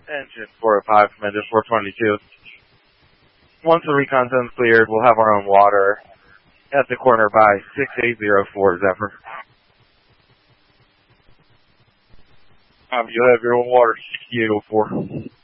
Engine 405, Commander 422. Once the recon's cleared, we'll have our own water at the corner by 6804 Zephyr. You'll have your own water, 6804.